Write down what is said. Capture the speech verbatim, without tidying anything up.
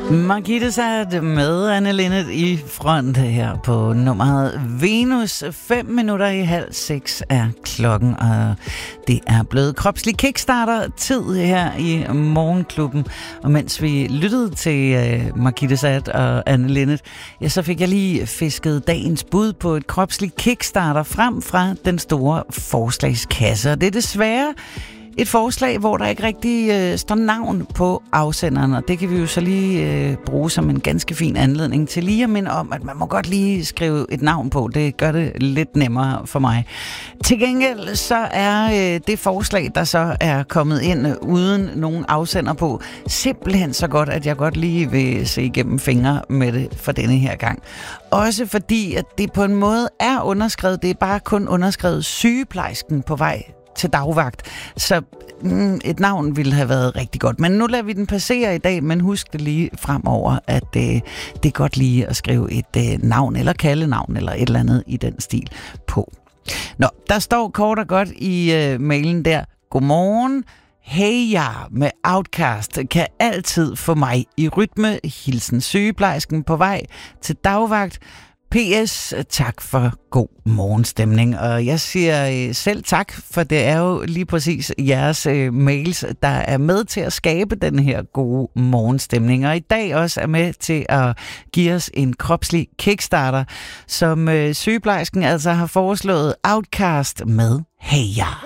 Margitte Sat med Anne Linnet i front her på nummeret Venus. Fem minutter i halv seks er klokken, og det er blevet kropslig kickstarter-tid her i Morgenklubben. Og mens vi lyttede til uh, Margitte Sat og Anne Linnet, ja, så fik jeg lige fisket dagens bud på et kropslig kickstarter frem fra den store forslagskasse. Og det er desværre et forslag, hvor der ikke rigtig øh, står navn på afsenderen, og det kan vi jo så lige øh, bruge som en ganske fin anledning til lige at minde om, at man må godt lige skrive et navn på. Det gør det lidt nemmere for mig. Til gengæld så er øh, det forslag, der så er kommet ind uden nogen afsender på, simpelthen så godt, at jeg godt lige vil se igennem fingre med det for denne her gang. Også fordi, at det på en måde er underskrevet. Det er bare kun underskrevet sygeplejersken på vej til dagvagt. Så mm, et navn ville have været rigtig godt. Men nu lader vi den passere i dag, men husk det lige fremover, at øh, det er godt lige at skrive et øh, navn, eller kaldenavn, eller et eller andet i den stil på. Nå, der står kort og godt i øh, mailen der: godmorgen, hey ja med Outcast kan altid få mig i rytme. Hilsen sygeplejersken på vej til dagvagt. P S. Tak for god morgenstemning. Og jeg siger øh, selv tak, for det er jo lige præcis jeres øh, mails, der er med til at skabe den her gode morgenstemning. Og i dag også er med til at give os en kropslig kickstarter, som øh, sygeplejersken altså har foreslået: Outcast med Hey ja.